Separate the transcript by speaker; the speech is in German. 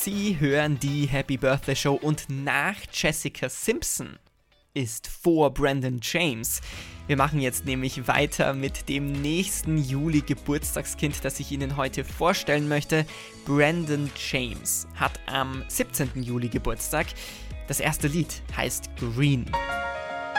Speaker 1: Sie hören die Happy Birthday Show und nach Jessica Simpson ist vor Brandon James. Wir machen jetzt nämlich weiter mit dem nächsten Juli-Geburtstagskind, das ich Ihnen heute vorstellen möchte. Brandon James hat am 17. Juli Geburtstag. Das erste Lied heißt Green.